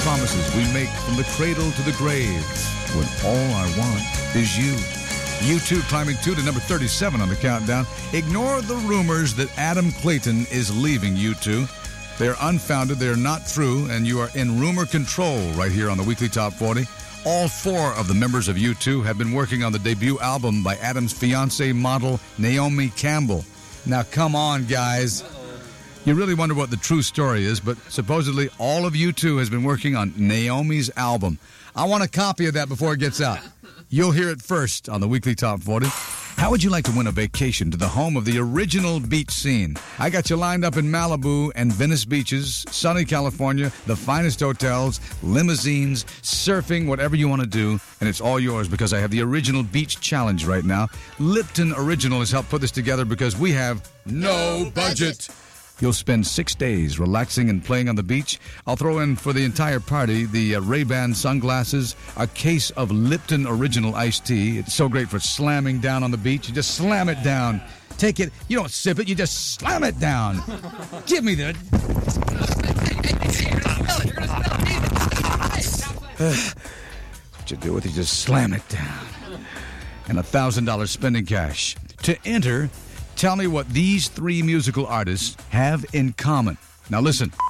promises we make from the cradle to the grave, when all I want is you. U2 climbing 2 to number 37 on the countdown. Ignore the rumors that Adam Clayton is leaving U2. They're unfounded, they're not true, and you are in rumor control right here on the Weekly Top 40. All 4 of the members of U2 have been working on the debut album by Adam's fiancée model, Naomi Campbell. Now, come on, guys. You really wonder what the true story is, but supposedly all of U2 has been working on Naomi's album. I want a copy of that before it gets out. You'll hear it first on the Weekly Top 40. How would you like to win a vacation to the home of the original beach scene? I got you lined up in Malibu and Venice beaches, sunny California, the finest hotels, limousines, surfing, whatever you want to do, and it's all yours because I have the original beach challenge right now. Lipton Original has helped put this together because we have no budget. You'll spend 6 days relaxing and playing on the beach. I'll throw in for the entire party the Ray-Ban sunglasses, a case of Lipton Original iced tea. It's so great for slamming down on the beach. You just slam it down. Take it. You don't sip it. You just slam it down. Give me that. What you do with it, you just slam it down. And $1,000 spending cash. To enter, tell me what these 3 musical artists have in common. Now listen.